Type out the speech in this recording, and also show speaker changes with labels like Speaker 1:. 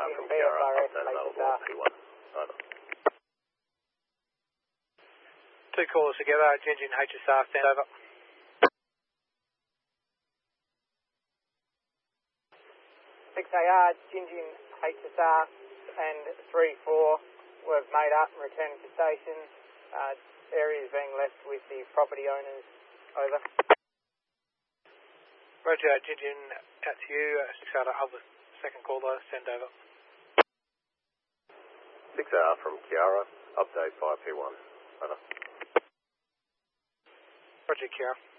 Speaker 1: from Kiara, update available on P1. Over.
Speaker 2: 2 callers together, Gingin HSR, stand over.
Speaker 3: 6AR, Gingin HSR and 3-4 were made up and returned to station. Areas being left with the property owners. Over.
Speaker 2: Roger, Gingin, out to you. 6AR, other second caller, send over.
Speaker 1: 6AR from Kiara, update via P1. Over.
Speaker 2: Roger, Kiara.